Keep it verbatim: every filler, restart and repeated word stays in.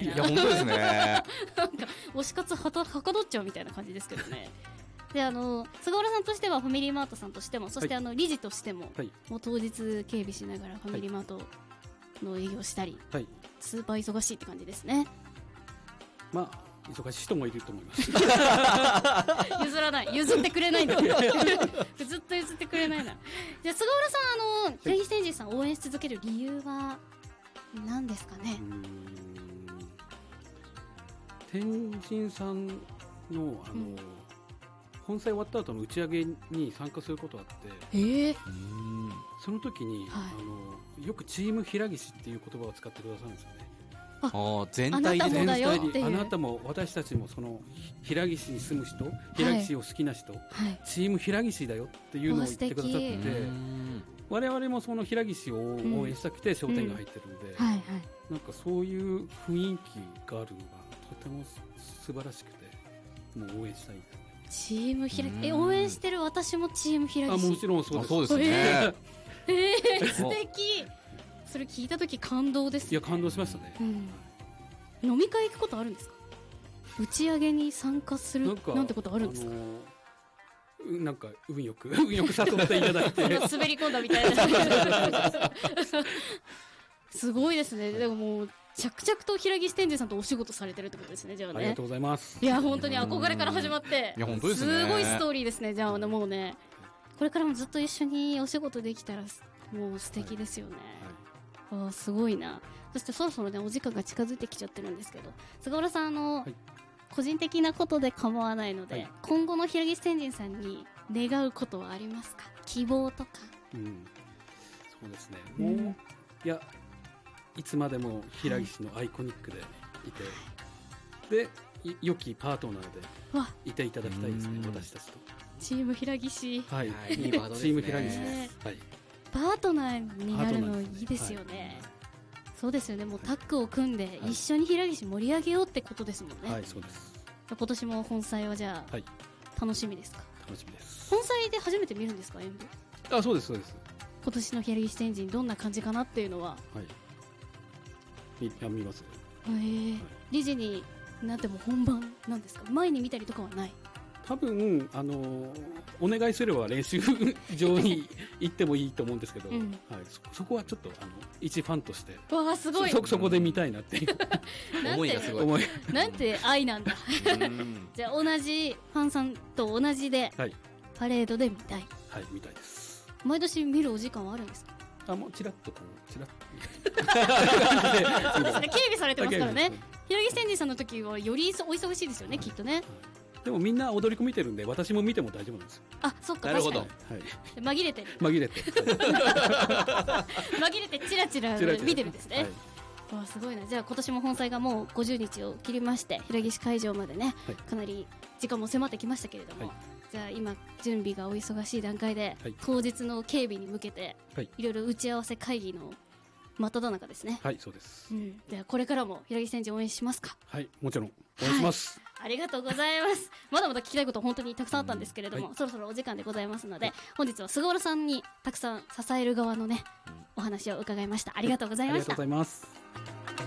な。 いや、本当ですね。 なんか、推し活はたはかどっちゃうみたいな感じですけどね。で、あの、菅原さんとしてはファミリーマートさんとしても、そしてあの、理事としても、 はい、 もう当日警備しながらファミリーマートの営業したり、はい、スーパー忙しいって感じですね。 まあ、忙しい人もいると思います。 譲らない。譲ってくれないんだ。ずっと譲ってくれないな。じゃあ、菅原さん、あの、平木天神さんを応援し続ける理由は、何ですかね。うーん、 天神さんの、あの、うん、本祭終わった後の打ち上げに参加することがあって、 えー、 その時に、はい、あのよくチーム平岸っていう言葉を使ってくださるんですよね。 あ、全体で全体であなたも私たちもその平岸に住む人、平岸を好きな人、はい、チーム平岸だよっていうのを言ってくださって、我々もその平岸を応援したくて商店が入ってるんで、うんはいはい、なんかそういう雰囲気があるのがとても素晴らしくて、もう応援したいです。 チーム平岸、え、応援してる私もチーム平岸。 あ、もちろんそうです。 そうですね。 えー、えー、素敵。それ聞いたとき感動ですね。 いや、感動しましたね。うん、 飲み会行くことあるんですか？打ち上げに参加するなんてことあるんですか？あのー、なんか運よく運よく誘っていただいて滑り込んだみたいな。すごいですね。でももう着々と平岸天神さんとお仕事されてるってことですね。じゃあね。 ありがとうございます。 いや、本当に憧れから始まって、 いや本当ですね。 すごいストーリーですね。じゃあもうね、これからもずっと一緒にお仕事できたらもう素敵ですよね。はいはい、あ、すごいな。そしてそろそろね、お時間が近づいてきちゃってるんですけど、菅原さん、あの、はい、個人的なことで構わないので、はい、今後の平岸天神さんに願うことはありますか？希望とか。 うん、そうですね。もう、うん、いや、いつまでも平岸のアイコニックでいて、はい、で、良きパートナーでいていただきたいですね、私たちと。 チーム平岸。 はい、いいパートですね。チーム平岸です。はい。 パートナーになるのいいですよね。はい、そうですよね。もうタッグを組んで一緒に平岸盛り上げようってことですもんね。 はい、そうです。 今年も本祭はじゃあ、はい、楽しみですか？ 楽しみです。 本祭で初めて見るんですか？演舞。 あ、そうですそうです。 今年の平岸天神どんな感じかなっていうのは。はい。 見, 見ます。 へえー。はい、理事になっても本番なんですか？前に見たりとかはない？ 多分あのお願いすれば練習場に行ってもいいと思うんですけど、うんはい、そ, そこはちょっとあの一ファンとしてわあすごいそ, そこで見たいなっていう思いがすごいなんて愛なんだじゃあ同じファンさんと同じで、はい、パレードで見たい。 はい、見たいです。 毎年見るお時間はあるんですか？ あ、もうちらっとこうちらっとそうですね、警備されてますからね。平岸天神さんの時はよりお忙しいですよね、きっとね。はい、 でもみんな踊り子見てるんで、私も見ても大丈夫なんですよ。 あ、そっか、 なるほど。 確かに。はい、紛れてる。 紛れて。 紛れてチラチラ見てるんですね。はい、わあ、すごいな。じゃあ今年も本祭がもうごじゅうにちを切りまして、平岸会場までね、はい、かなり時間も迫ってきましたけれども、はい、じゃあ今準備がお忙しい段階で、はい、当日の警備に向けて、はい、いろいろ打ち合わせ会議の真っ只中ですね。 はい、そうです。 うん、ではこれからも平岸天神応援しますか？ はい、もちろん応援します。 はい、ありがとうございます。まだまだ聞きたいこと本当にたくさんあったんですけれども、うんはい、そろそろお時間でございますので、はい、本日は菅原さんにたくさん支える側のね、うん、お話を伺いました。ありがとうございました。 ありがとうございます。